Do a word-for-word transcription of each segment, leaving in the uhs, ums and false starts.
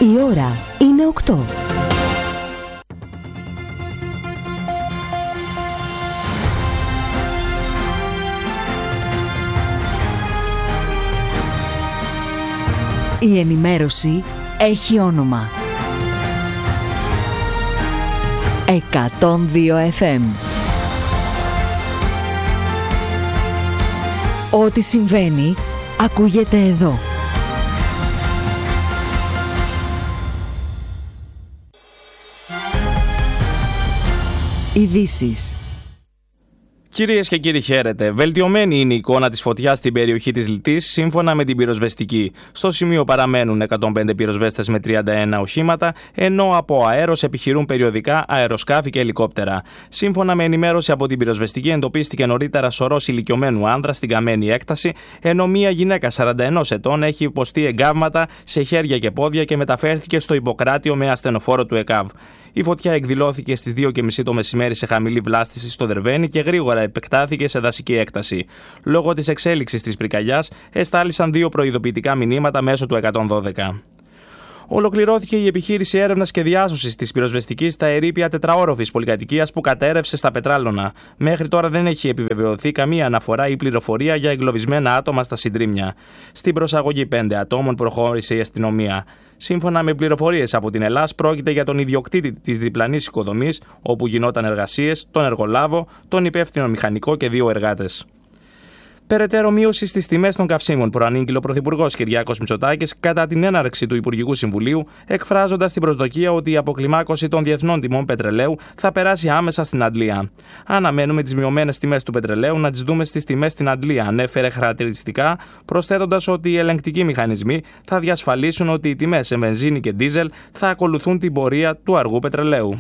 Η ώρα είναι οκτώ. Η ενημέρωση έχει όνομα. εκατόν δύο εφ εμ. Ό,τι συμβαίνει, ακούγεται εδώ. Ειδήσεις. Κυρίες και κύριοι, χαίρετε. Βελτιωμένη είναι η εικόνα της φωτιάς στην περιοχή της Λυτής, σύμφωνα με την πυροσβεστική. Στο σημείο παραμένουν εκατόν πέντε πυροσβέστες με τριάντα ένα οχήματα, ενώ από αέρος επιχειρούν περιοδικά αεροσκάφη και ελικόπτερα. Σύμφωνα με ενημέρωση από την πυροσβεστική, εντοπίστηκε νωρίτερα σωρός ηλικιωμένου άνδρα στην καμένη έκταση, ενώ μία γυναίκα σαράντα ένα ετών έχει υποστεί εγκάβματα σε χέρια και πόδια και μεταφέρθηκε στο Ιπποκράτιο με ασθενοφόρο του ΕΚΑΒ. Η φωτιά εκδηλώθηκε στις δύο και μισή το μεσημέρι σε χαμηλή βλάστηση στο Δερβαίνι και γρήγορα επεκτάθηκε σε δασική έκταση. Λόγω της εξέλιξης της πυρκαγιάς, εστάλησαν δύο προειδοποιητικά μηνύματα μέσω του εκατόν δώδεκα. Ολοκληρώθηκε η επιχείρηση έρευνας και διάσωσης της πυροσβεστικής στα ερείπια τετραόροφης πολυκατοικίας που κατέρευσε στα Πετράλωνα. Μέχρι τώρα δεν έχει επιβεβαιωθεί καμία αναφορά ή πληροφορία για εγκλωβισμένα άτομα στα συντρίμμια. Στην προσαγωγή πέντε ατόμων προχώρησε η αστυνομία. Σύμφωνα με πληροφορίες από την ΕΛΑΣ, πρόκειται για τον ιδιοκτήτη της διπλανής οικοδομής, όπου γινόταν εργασίες, τον εργολάβο, τον υπεύθυνο μηχανικό και δύο εργάτες. Περαιτέρω μείωση στις τιμές των καυσίμων προανήγγειλε ο Πρωθυπουργός Κυριάκος Μητσοτάκης κατά την έναρξη του Υπουργικού Συμβουλίου, εκφράζοντας την προσδοκία ότι η αποκλιμάκωση των διεθνών τιμών πετρελαίου θα περάσει άμεσα στην Αντλία. Αναμένουμε τις μειωμένες τιμές του πετρελαίου να τις δούμε στις τιμές στην Αντλία, ανέφερε χαρακτηριστικά, προσθέτοντας ότι οι ελεγκτικοί μηχανισμοί θα διασφαλίσουν ότι οι τιμές σε βενζίνη και ντίζελ θα ακολουθούν την πορεία του αργού πετρελαίου.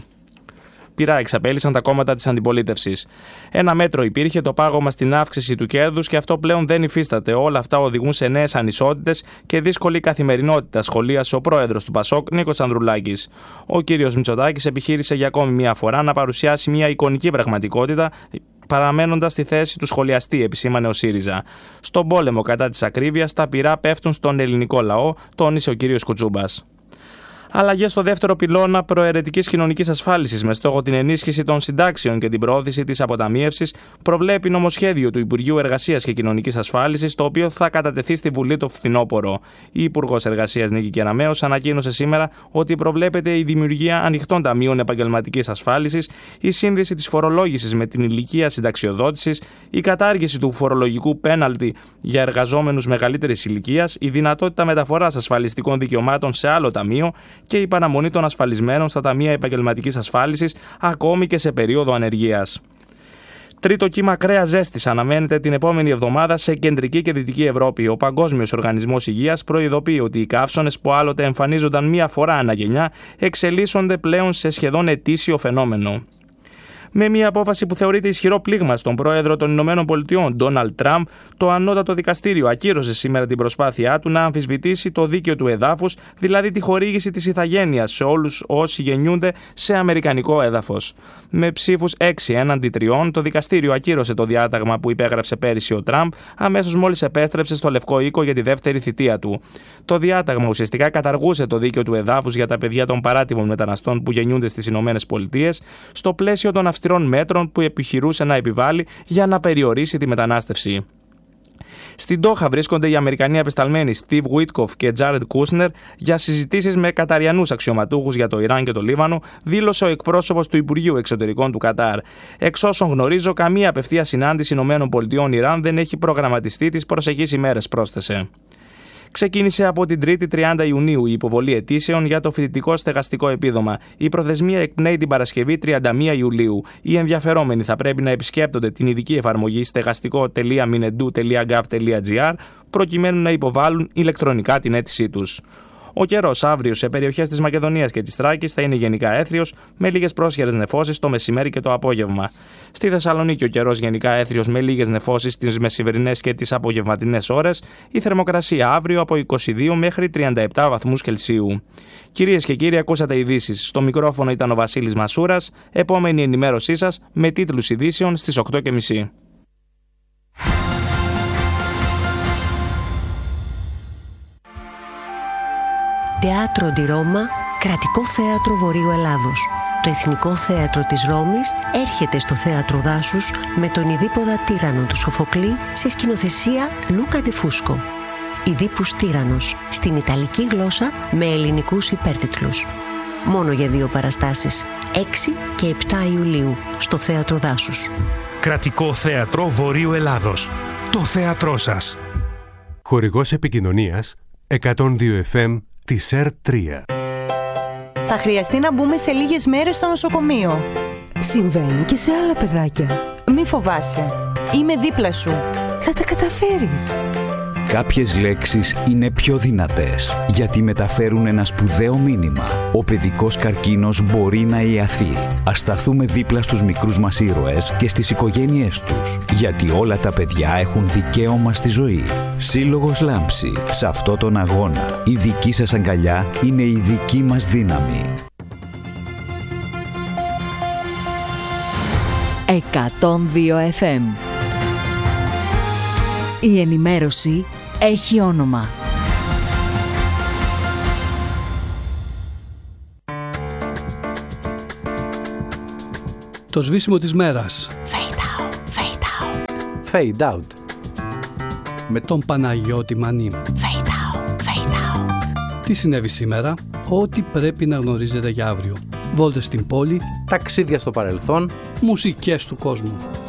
Πειρά εξαπέλυσαν τα κόμματα της αντιπολίτευσης. Ένα μέτρο υπήρχε, το πάγωμα στην αύξηση του κέρδους, και αυτό πλέον δεν υφίσταται. Όλα αυτά οδηγούν σε νέες ανισότητες και δύσκολη καθημερινότητα, σχολίασε ο πρόεδρος του Πασόκ, Νίκος Ανδρουλάκης. Ο κύριος Μητσοτάκης επιχείρησε για ακόμη μία φορά να παρουσιάσει μια εικονική πραγματικότητα, παραμένοντας στη θέση του σχολιαστή, επισήμανε ο ΣΥΡΙΖΑ. Στον πόλεμο κατά της ακρίβειας, τα πυρά πέφτουν στον ελληνικό λαό, τόνισε ο κύριος Κουτσούμπας. Αλλαγές στο δεύτερο πυλώνα προαιρετικής κοινωνικής ασφάλισης με στόχο την ενίσχυση των συντάξεων και την προώθηση της αποταμίευσης προβλέπει νομοσχέδιο του Υπουργείου Εργασίας και Κοινωνικής Ασφάλισης, το οποίο θα κατατεθεί στη Βουλή το φθινόπωρο. Η Υπουργός Εργασίας Νίκη Κεραμέως ανακοίνωσε σήμερα ότι προβλέπεται η δημιουργία ανοιχτών ταμείων επαγγελματικής ασφάλισης, η σύνδεση της φορολόγησης με την ηλικία συνταξιοδότησης, η κατάργηση του φορολογικού πέναλτι για εργαζόμενους μεγαλύτερης ηλικίας, η δυνατότητα μεταφοράς ασφαλιστικών δικαιωμάτων σε άλλο ταμείο και η παραμονή των ασφαλισμένων στα ταμεία επαγγελματικής ασφάλισης, ακόμη και σε περίοδο ανεργίας. Τρίτο κύμα κρέας ζέστης αναμένεται την επόμενη εβδομάδα σε κεντρική και δυτική Ευρώπη. Ο Παγκόσμιος Οργανισμός Υγείας προειδοποιεί ότι οι καύσωνες που άλλοτε εμφανίζονταν μία φορά ανά γενιά εξελίσσονται πλέον σε σχεδόν ετήσιο φαινόμενο. Με μια απόφαση που θεωρείται ισχυρό πλήγμα στον πρόεδρο των Ηνωμένων Πολιτειών, Ντόναλντ Τραμπ, το ανώτατο δικαστήριο ακύρωσε σήμερα την προσπάθειά του να αμφισβητήσει το δίκαιο του εδάφους, δηλαδή τη χορήγηση της ηθαγένειας σε όλους όσοι γεννιούνται σε αμερικανικό έδαφος. Με ψήφους έξι έναντι τριών, το δικαστήριο ακύρωσε το διάταγμα που υπέγραψε πέρυσι ο Τραμπ, αμέσως μόλις επέστρεψε στο Λευκό Οίκο για τη δεύτερη θητεία του. Το διάταγμα ουσιαστικά καταργούσε το δίκαιο του εδάφους για τα παιδιά των παράτιμων μεταναστών που γεννιούνται στις Ηνωμένες Πολιτείες, στο πλαίσιο των αυστηρών μέτρων που επιχειρούσε να επιβάλλει για να περιορίσει τη μετανάστευση. Στην Ντόχα βρίσκονται οι Αμερικανοί απεσταλμένοι Στιβ Γουίτκοφ και Τζάρετ Κούσνερ για συζητήσεις με καταριανούς αξιωματούχους για το Ιράν και το Λίβανο, δήλωσε ο εκπρόσωπος του Υπουργείου Εξωτερικών του Κατάρ. Εξ όσων γνωρίζω, καμία απευθεία συνάντηση ΗΠΑ-Ιράν δεν έχει προγραμματιστεί τις προσεχείς ημέρες, πρόσθεσε. Ξεκίνησε από την τρίτη τριάντα Ιουνίου η υποβολή αιτήσεων για το φοιτητικό στεγαστικό επίδομα. Η προθεσμία εκπνέει την Παρασκευή τριάντα μία Ιουλίου. Οι ενδιαφερόμενοι θα πρέπει να επισκέπτονται την ειδική εφαρμογή στεγαστικό τελεία μινεντού τελεία γκαβ τελεία τζι άρ προκειμένου να υποβάλουν ηλεκτρονικά την αίτησή τους. Ο καιρός αύριο σε περιοχές της Μακεδονίας και της Θράκης θα είναι γενικά έθριος, με λίγες πρόσχερες νεφώσεις το μεσημέρι και το απόγευμα. Στη Θεσσαλονίκη ο καιρός γενικά έθριος με λίγες νεφώσεις τις μεσημερινές και τις απογευματινές ώρες. Η θερμοκρασία αύριο από είκοσι δύο μέχρι τριάντα επτά βαθμούς Κελσίου. Κυρίες και κύριοι, ακούσατε ειδήσεις. Στο μικρόφωνο ήταν ο Βασίλης Μασούρας. Επόμενη ενημέρωσή σας με τίτλους ειδήσεων στις οκτώ και μισή. Teatro di Roma, κρατικό θέατρο Βορείου Ελλάδος. Το Εθνικό Θέατρο της Ρώμης έρχεται στο Θέατρο Δάσους με τον Ιδίπποδα Τύραννο του Σοφοκλή σε σκηνοθεσία Λούκα ντε Φούσκο. Ιδίππους Τύραννος, στην Ιταλική γλώσσα με ελληνικούς υπέρτιτλους. Μόνο για δύο παραστάσεις, έξι και επτά Ιουλίου, στο Θέατρο Δάσους. Κρατικό Θέατρο Βορείου Ελλάδος. Το θέατρό σας. Χορηγός επικοινωνίας εκατόν δύο εφ εμ της ΕΡ τρία. Θα χρειαστεί να μπούμε σε λίγες μέρες στο νοσοκομείο. Συμβαίνει και σε άλλα παιδάκια. Μη φοβάσαι. Είμαι δίπλα σου. Θα τα καταφέρεις. Κάποιες λέξεις είναι πιο δυνατές γιατί μεταφέρουν ένα σπουδαίο μήνυμα. Ο παιδικός καρκίνος μπορεί να ιαθεί. Ας σταθούμε δίπλα στους μικρούς μας ήρωες και στις οικογένειές τους. Γιατί όλα τα παιδιά έχουν δικαίωμα στη ζωή. Σύλλογος Λάμψη. Σε αυτό τον αγώνα, η δική σας αγκαλιά είναι η δική μας δύναμη. εκατόν δύο εφ εμ. Η ενημέρωση έχει όνομα. Το σβήσιμο της μέρας. Fade out, fade out. Fade out. Με τον Παναγιώτη Μανή. Fade out, fade out. Τι συνέβη σήμερα? Ό,τι πρέπει να γνωρίζετε για αύριο. Βόλτες στην πόλη. Ταξίδια στο παρελθόν. Μουσικές του κόσμου.